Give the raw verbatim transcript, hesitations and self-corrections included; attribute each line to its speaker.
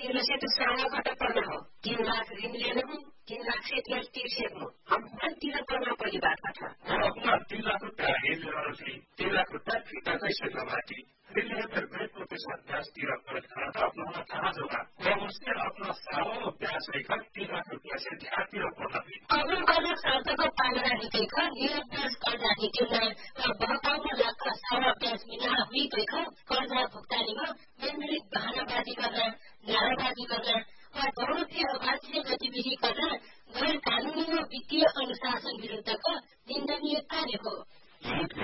Speaker 1: तिर्न से तो साराबाट पर्ना हो तीन लाख ऋण लेना हो तीन लाख से तेल तीर से हम तीन पर्ना पड़ी बात था
Speaker 2: अपना तीन लाख रुपया ऋण लेना थी तीन लाख रुपया फिर कैसे लगा ऋण लेकर बैंक के साथ ब्याज तिरा कर खाता अपना कहाँ होगा और उसने अपना सालों ब्याज लेकर तीन लाख रुपया से ध्यान तिरा पड़ना थी
Speaker 1: अगर अगर शर्तको पालना निकलेख निरब्याज कर्जा निकल्न बाहत्तर लाख सारा ब्याज मिला हुई कर्जा भुक्तानीमा केन्द्रित बहानाबाजी गर्न नाराबाजी गर्न वा दौडती अभाज्य गतिविधि गर्न गैर कानूनी र वित्तीय अनुशासन विरुद्धको निन्दनीय कार्य हो।